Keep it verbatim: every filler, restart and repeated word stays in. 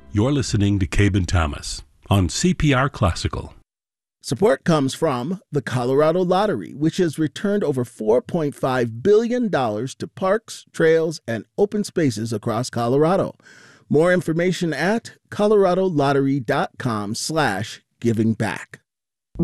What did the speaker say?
You're listening to Cabe and Thomas on C P R Classical. Support comes from the Colorado Lottery, which has returned over four point five billion dollars to parks, trails, and open spaces across Colorado. More information at coloradolottery.com slash giving back.